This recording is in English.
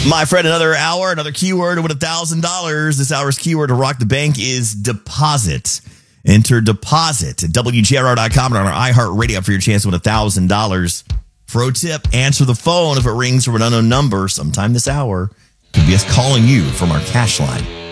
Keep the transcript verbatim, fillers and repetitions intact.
My friend, another hour, another keyword to win one thousand dollars. This hour's keyword to rock the bank is deposit. Enter deposit at W G R R dot com and on our iHeartRadio for your chance to win one thousand dollars. Pro tip, answer the phone if it rings from an unknown number sometime this hour. Could be us calling you from our cash line.